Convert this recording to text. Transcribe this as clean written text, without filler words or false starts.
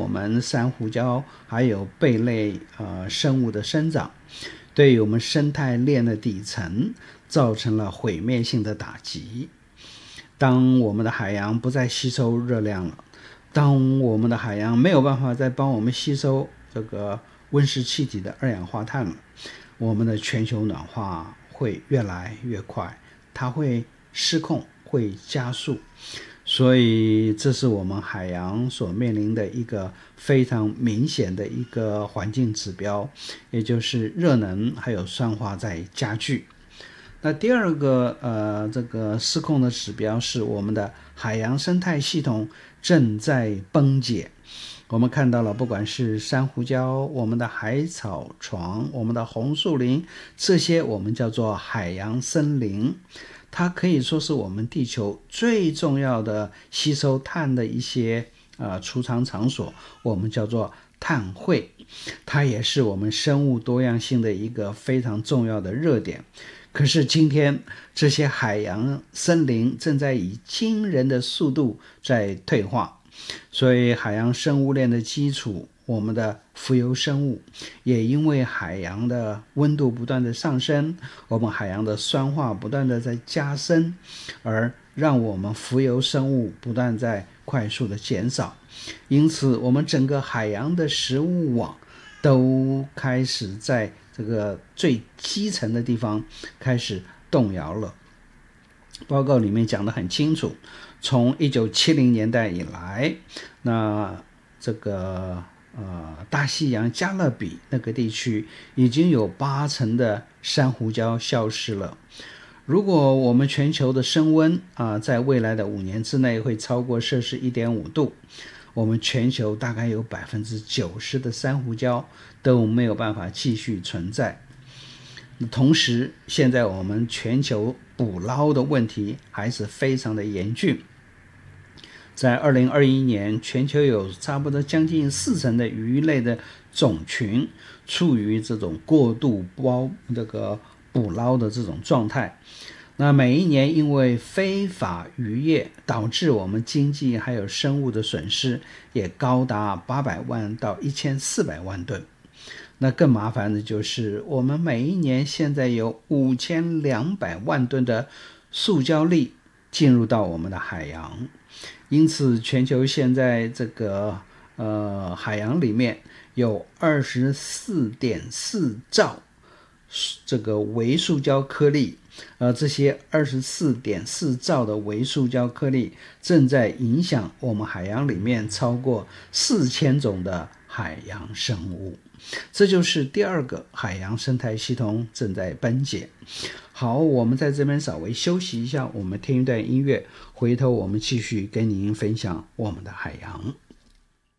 们珊瑚礁还有贝类生物的生长，对于我们生态链的底层造成了毁灭性的打击。当我们的海洋不再吸收热量了，当我们的海洋没有办法再帮我们吸收这个温室气体的二氧化碳了，我们的全球暖化会越来越快，它会失控，会加速。所以这是我们海洋所面临的一个非常明显的一个环境指标，也就是热能还有酸化在加剧。那第二个这个失控的指标是我们的海洋生态系统正在崩解。我们看到了，不管是珊瑚礁、我们的海草床、我们的红树林，这些我们叫做海洋森林，它可以说是我们地球最重要的吸收碳的一些储藏场所，我们叫做碳汇。它也是我们生物多样性的一个非常重要的热点。可是今天这些海洋森林正在以惊人的速度在退化，所以海洋生物链的基础，我们的浮游生物也因为海洋的温度不断的上升，我们海洋的酸化不断的在加深，而让我们浮游生物不断在快速的减少。因此我们整个海洋的食物网都开始在这个最基层的地方开始动摇了。报告里面讲得很清楚，从1970年代以来，那这个大西洋加勒比那个地区已经有80%的珊瑚礁消失了。如果我们全球的升温在未来的5年之内会超过摄氏 1.5 度，我们全球大概有 90% 的珊瑚礁都没有办法继续存在。同时现在我们全球捕捞的问题还是非常的严峻。在2021年，全球有差不多将近40%的鱼类的种群处于这种过度捕捞的这种状态。那每一年因为非法渔业导致我们经济还有生物的损失也高达800万到1400万吨。那更麻烦的就是我们每一年现在有5200万吨的塑胶粒进入到我们的海洋。因此全球现在这个海洋里面有 24.4 兆这个微塑胶颗粒，这些 24.4 兆的微塑胶颗粒正在影响我们海洋里面超过4000种的海洋生物。这就是第二个海洋生态系统正在崩解。好，我们在这边稍微休息一下，我们听一段音乐，回头我们继续跟您分享我们的海洋。